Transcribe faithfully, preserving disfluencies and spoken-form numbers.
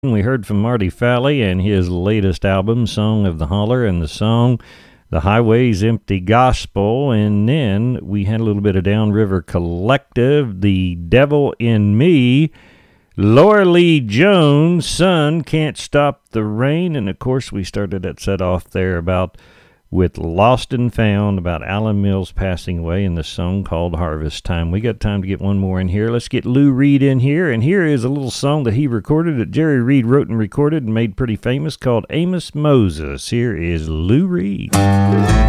We heard from Marty Falley and his latest album, Song of the Holler, and the song The Highway's Empty Gospel. And then we had a little bit of Downriver Collective, The Devil in Me, Laura Lee Jones, Sun Can't Stop the Rain. And of course, we started that set off there about with Lost and Found, about Alan Mills passing away, and the song called Harvest Time. We got time to get one more in here. Let's get Lou Reed in here, and here is a little song that he recorded, that Jerry Reed wrote and recorded and made pretty famous, called Amos Moses. Here is Lou Reed.